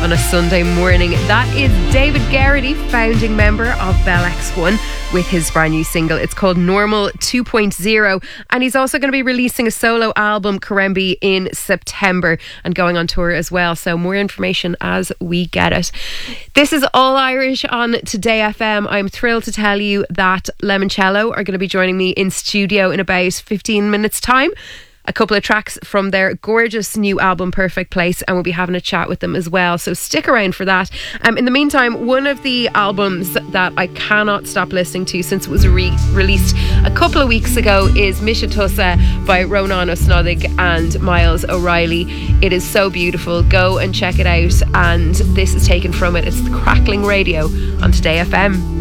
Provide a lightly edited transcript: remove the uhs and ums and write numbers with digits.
on a Sunday morning. That is David Garrity, founding member of Bell X1, with his brand new single. It's called Normal 2.0, and he's also going to be releasing a solo album, Karembi, in September, and going on tour as well. So more information as we get it. This is All Irish on Today FM. I'm thrilled to tell you that Lemoncello are going to be joining me in studio in about 15 minutes time. A couple of tracks from their gorgeous new album Perfect Place, and we'll be having a chat with them as well, so stick around for that. In the meantime, one of the albums that I cannot stop listening to since it was released a couple of weeks ago is Misha Tusa by Ronan O'Snodig and Miles O'Reilly. It is so beautiful. Go and check it out, and this is taken from it. It's the Crackling Radio on Today FM.